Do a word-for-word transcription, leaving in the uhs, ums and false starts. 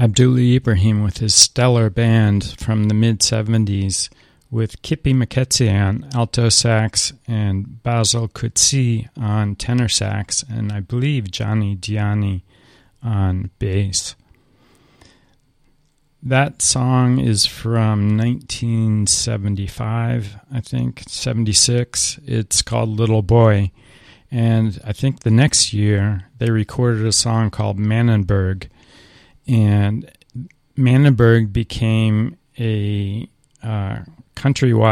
Abdullah Ibrahim with his stellar band from the mid-seventies with Kippy McKetsy on alto sax and Basil Kutsi on tenor sax, and I believe Johnny Gianni on bass. That song is from nineteen seventy-five, I think, seventy-six. It's called Little Boy. And I think the next year they recorded a song called Mannenberg. And Mannenberg became a uh, countrywide